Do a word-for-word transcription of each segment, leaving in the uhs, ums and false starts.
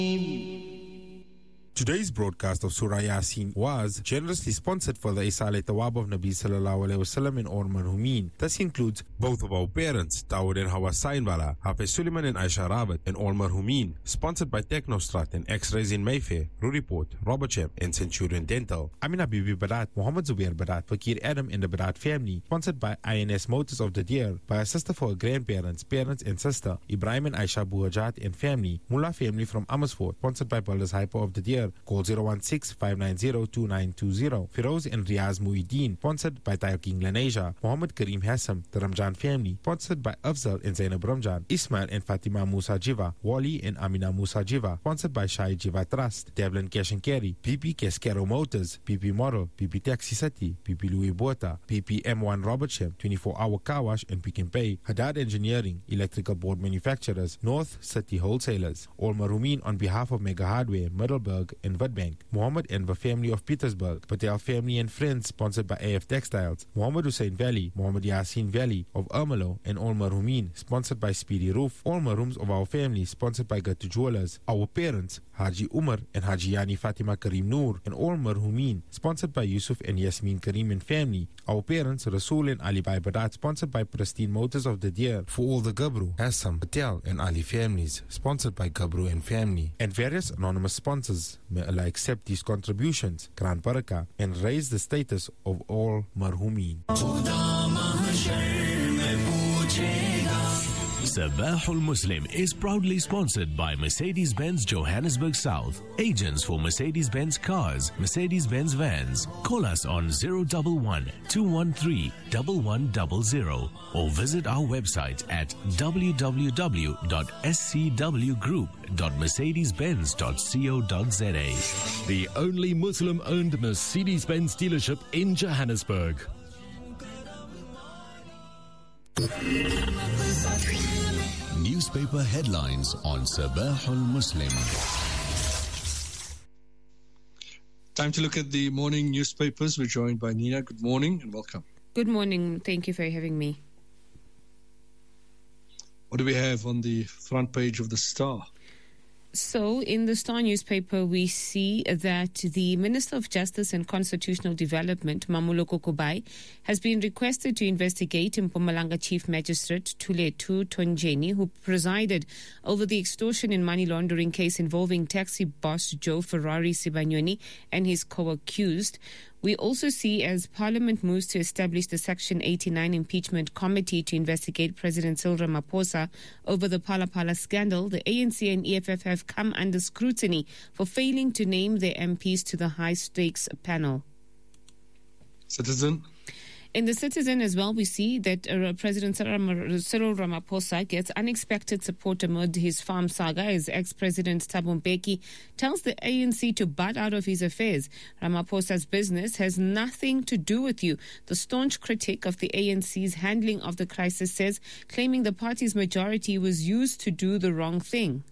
Today's broadcast of Surah Yasin was generously sponsored for the Isale Tawab of Nabi Sallallahu Alaihi Wasallam in All Marhumin. This includes both of our parents, Dawood and Hawa Sainbala, Hafiz Suleiman and Aisha Rabat, and All Marhumin. Sponsored by Technostrat and X-Rays in Mayfair, Ruriport, Robertsham, and Centurion Dental. Amina Bibi Barat, Muhammad Zubair Barat, Fakir Adam and the Barat family. Sponsored by I N S Motors of the Deer, by a sister for her grandparents, parents and sister, Ibrahim and Aisha Buhajat and family. Mullah family from Amersfoort. Sponsored by Builders Hyper of the Deer. Call zero one six, five nine zero, two nine two zero. Firoz and Riaz Muhyiddin. Sponsored by Tire King Lanesia. Muhammad Kareem Hassam, the Ramjan family. Sponsored by Afzal and Zainab Ramjan. Ismail and Fatima Musa Jiva. Wali and Amina Musa Jiva. Sponsored by Shai Jiva Trust. Devlin Cash and Carry. P P Cascaro Motors. P P Model. P P Taxi City. P P Louis Bota. P P M one Robertsham. twenty-four hour car wash and Pick and Pay. Haddad Engineering. Electrical board manufacturers. North City Wholesalers. All Marumin on behalf of Mega Hardware, Middleburg and Witbank. Muhammad Enver family of Petersburg. Patel family and friends, sponsored by A F Textiles. Muhammad Hussein Valley. Muhammad Yasin Valley of Ermelo and All Marumin, sponsored by Speedy Roof. All Marums of our family, sponsored by Gatu Jewelers. Our parents, Haji Umar and Haji Yani Fatima Karim Noor and All Marhumin, sponsored by Yusuf and Yasmin Karim and family. Our parents, Rasul and Ali Bai Badat, sponsored by Pristine Motors of the Deer. For all the Gabru, Hassam, Patel and Ali families, sponsored by Gabru and family. And various anonymous sponsors. May Allah accept these contributions, Quran Barakah, and raise the status of all Marhumin. Sabahul Muslim is proudly sponsored by Mercedes-Benz Johannesburg South. Agents for Mercedes-Benz cars, Mercedes-Benz vans. Call us on zero one one, two one three, one one zero zero or visit our website at w w w dot s c w group dot mercedes benz dot co dot z a. The only Muslim-owned Mercedes-Benz dealership in Johannesburg. Newspaper headlines on Sabahul Muslim. Time to look at the morning newspapers. We're joined by Nina. Good morning and welcome. Good morning. Thank you for having me. What do we have on the front page of the Star? So, in the Star newspaper, we see that the Minister of Justice and Constitutional Development, Mamuloko Kubai, has been requested to investigate Mpumalanga Chief Magistrate Thulethu Tonjeni, who presided over the extortion and money laundering case involving taxi boss Joe Ferrari Sibanyoni and his co-accused. We also see, as Parliament moves to establish the Section eighty-nine Impeachment Committee to investigate President Cyril Ramaphosa over the Phala Phala scandal, the A N C and E F F have come under scrutiny for failing to name their M Ps to the high-stakes panel. Citizen? In the Citizen as well, we see that uh, President Cyril Ramaphosa gets unexpected support amid his farm saga as ex-President Thabo Mbeki tells the A N C to butt out of his affairs. Ramaphosa's business has nothing to do with you, the staunch critic of the A N C's handling of the crisis says, claiming the party's majority was used to do the wrong thing.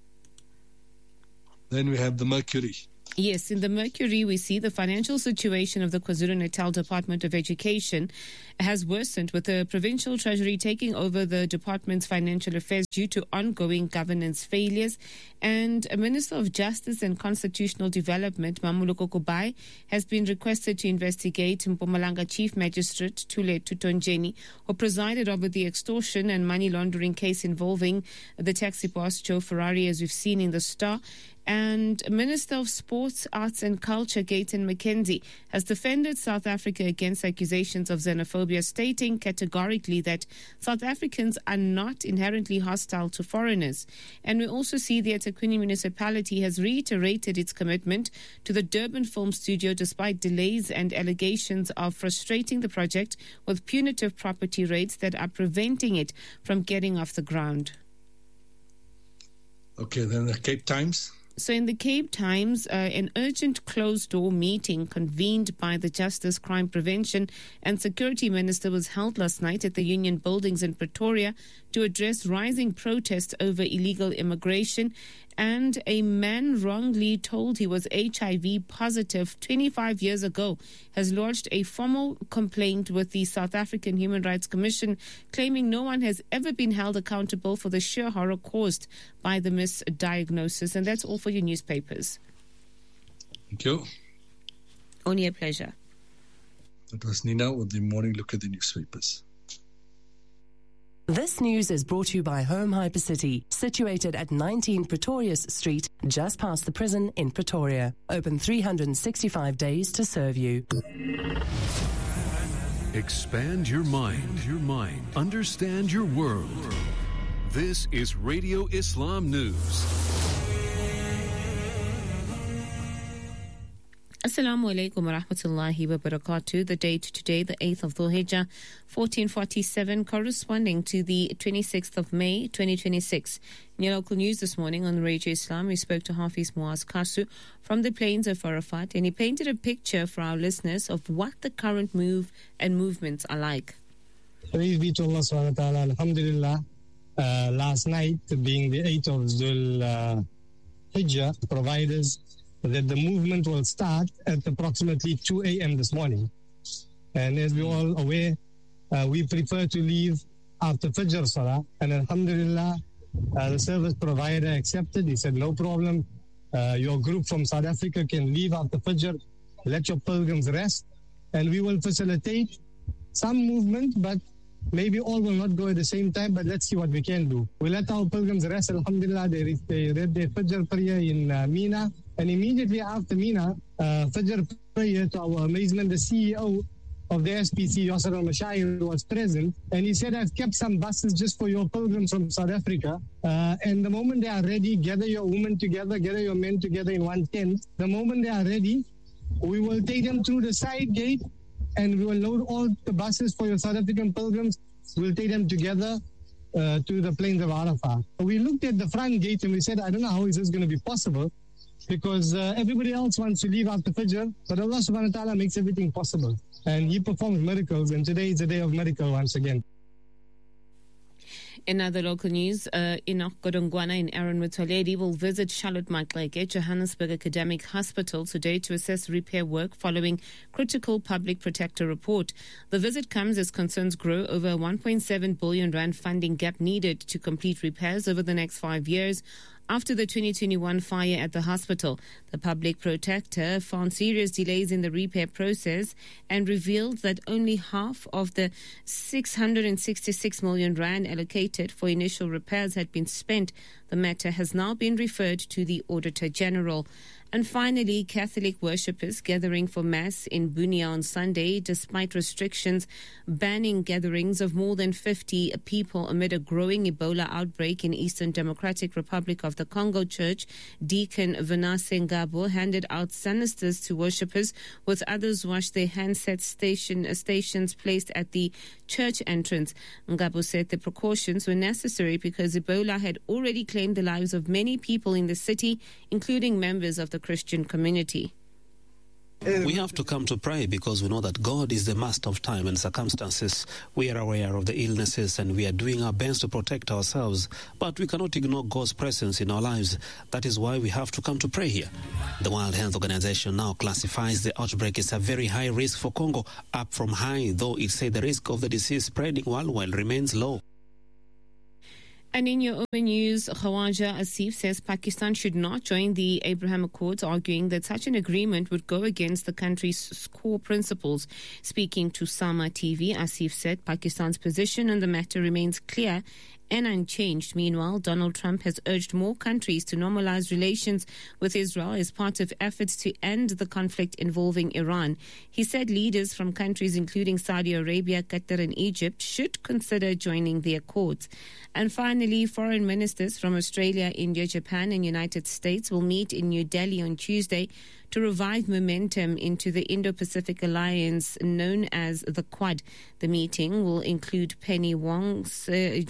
Then we have the Mercury. Yes, in the Mercury, we see the financial situation of the KwaZulu-Natal Department of Education has worsened, with the provincial treasury taking over the department's financial affairs due to ongoing governance failures. And a Minister of Justice and Constitutional Development, Mamuloko Kubai, has been requested to investigate Mpumalanga Chief Magistrate Thulethu Tonjeni, who presided over the extortion and money laundering case involving the taxi boss Joe Ferrari, as we've seen in the Star. And Minister of Sports, Arts and Culture, Gayton McKenzie, has defended South Africa against accusations of xenophobia, stating categorically that South Africans are not inherently hostile to foreigners. And we also see the eThekwini municipality has reiterated its commitment to the Durban Film Studio despite delays and allegations of frustrating the project with punitive property rates that are preventing it from getting off the ground. Okay, then the Cape Times. So in the Cape Times, uh, an urgent closed-door meeting convened by the Justice, Crime Prevention and Security Minister was held last night at the Union Buildings in Pretoria to address rising protests over illegal immigration. And a man wrongly told he was H I V positive twenty-five years ago has lodged a formal complaint with the South African Human Rights Commission, claiming no one has ever been held accountable for the sheer horror caused by the misdiagnosis. And that's all for your newspapers. Thank you. Only a pleasure. That was Nina with the morning look at the newspapers. This news is brought to you by Home Hypercity, situated at nineteen Pretorius Street, just past the prison in Pretoria. Open three hundred sixty-five days to serve you. Expand your mind, your mind. Understand your world. This is Radio Islam News. Assalamu alaikum wa rahmatullahi wa barakatuh. The date today, the eighth of Dhul Hijjah, fourteen forty-seven, corresponding to the twenty-sixth of May, twenty twenty-six. In your local news this morning on Radio Islam, we spoke to Hafiz Muaz Kasu from the plains of Arafat, and he painted a picture for our listeners of what the current move and movements are like. Praise be to Allah subhanahu wa ta'ala. Alhamdulillah, uh, last night, being the eighth of Dhul uh, Hijjah, providers that the movement will start at approximately two a.m. this morning. And as we're all aware, uh, we prefer to leave after Fajr Salah. And Alhamdulillah, uh, the service provider accepted. He said, no problem. Uh, your group from South Africa can leave after Fajr. Let your pilgrims rest. And we will facilitate some movement, but maybe all will not go at the same time, but let's see what we can do. We let our pilgrims rest. Alhamdulillah, they, they read their Fajr prayer in uh, Mina. And immediately after Mina, uh, Fajr prayer, to our amazement, the C E O of the S P C, Yasser al-Mashayir, was present. And he said, I've kept some buses just for your pilgrims from South Africa. Uh, and the moment they are ready, gather your women together, gather your men together in one tent. The moment they are ready, we will take them through the side gate and we will load all the buses for your South African pilgrims. We'll take them together uh, to the plains of Arafat. We looked at the front gate and we said, I don't know how is this going to be possible, because uh, everybody else wants to leave after Fajr, but Allah subhanahu wa ta'ala makes everything possible. And He performs miracles, and today is a day of miracle once again. In other local news, uh, Enoch Godongwana in Aaron Mutoledi will visit Charlotte Maxeke, Johannesburg Academic Hospital today to assess repair work following critical public protector report. The visit comes as concerns grow over a one point seven billion rand funding gap needed to complete repairs over the next five years. After the twenty twenty-one fire at the hospital, the public protector found serious delays in the repair process and revealed that only half of the six hundred sixty-six million rand allocated for initial repairs had been spent. The matter has now been referred to the Auditor General. And finally, Catholic worshippers gathering for Mass in Bunia on Sunday, despite restrictions banning gatherings of more than fifty people amid a growing Ebola outbreak in Eastern Democratic Republic of the Congo Church. Deacon Vanase Ngabo handed out sanitizers to worshippers, with others washed their handset station, stations placed at the church entrance. Ngabo said the precautions were necessary because Ebola had already claimed the lives of many people in the city, including members of the Christian community. We have to come to pray because we know that God is the master of time and circumstances. We are aware of the illnesses and we are doing our best to protect ourselves, but we cannot ignore God's presence in our lives. That is why we have to come to pray here. The World Health Organization now classifies the outbreak as a very high risk for Congo, up from high, though it said the risk of the disease spreading worldwide remains low. And in your open news, Khawaja Asif says Pakistan should not join the Abraham Accords, arguing that such an agreement would go against the country's core principles. Speaking to Sama T V, Asif said Pakistan's position on the matter remains clear and unchanged. Meanwhile, Donald Trump has urged more countries to normalize relations with Israel as part of efforts to end the conflict involving Iran. He said leaders from countries including Saudi Arabia, Qatar and Egypt should consider joining the accords. And finally, foreign ministers from Australia, India, Japan and United States will meet in New Delhi on Tuesday to revive momentum into the Indo-Pacific alliance known as the Quad. The meeting will include Penny Wong, Sir Jaishankar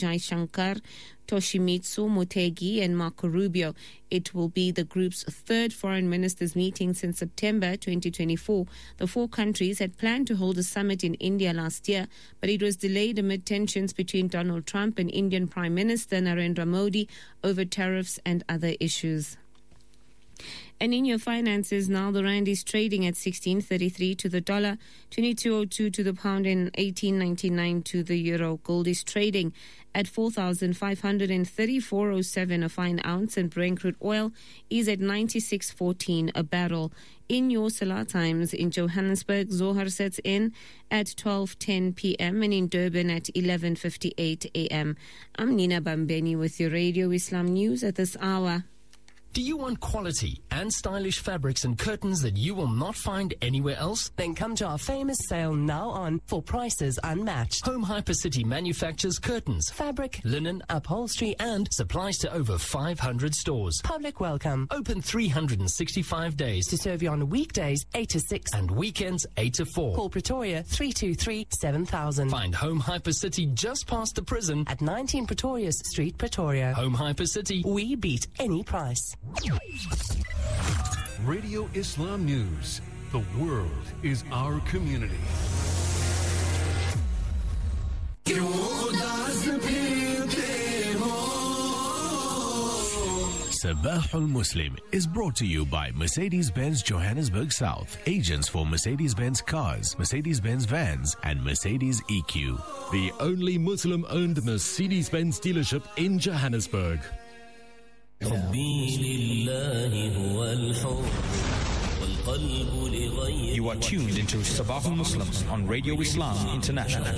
Jaishankar, Toshimitsu Motegi and Marco Rubio. It will be the group's third foreign ministers meeting since September twenty twenty-four. The four countries had planned to hold a summit in India last year, but it was delayed amid tensions between Donald Trump and Indian Prime Minister Narendra Modi over tariffs and other issues. And in your finances now, the rand is trading at sixteen thirty-three to the dollar, twenty-two oh two to the pound, and eighteen ninety-nine to the euro. Gold is trading at four thousand five hundred thirty-four oh seven a fine ounce, and Brent crude oil is at ninety-six fourteen a barrel. In your Salah times, in Johannesburg, Zohar sets in at twelve ten p.m. and in Durban at eleven fifty-eight a.m. I'm Nina Bambeni with your Radio Islam News at this hour. Do you want quality and stylish fabrics and curtains that you will not find anywhere else? Then come to our famous sale now on for prices unmatched. Home Hypercity manufactures curtains, Fabric, linen, upholstery, and supplies to over five hundred stores. Public welcome. Open three hundred sixty-five days To serve you on weekdays eight to six and weekends eight to four. Call Pretoria three two three, seven thousand. Find Home Hypercity just past the prison At nineteen Pretorius Street, Pretoria. Home Hypercity. We beat any price. Radio Islam News. The world is our community. Sabahul Muslim is brought to you by Mercedes-Benz Johannesburg South, agents for Mercedes-Benz cars, Mercedes-Benz vans, and Mercedes E Q. The only Muslim-owned Mercedes-Benz dealership in Johannesburg. You are tuned into Sabahul Muslim on Radio Islam International.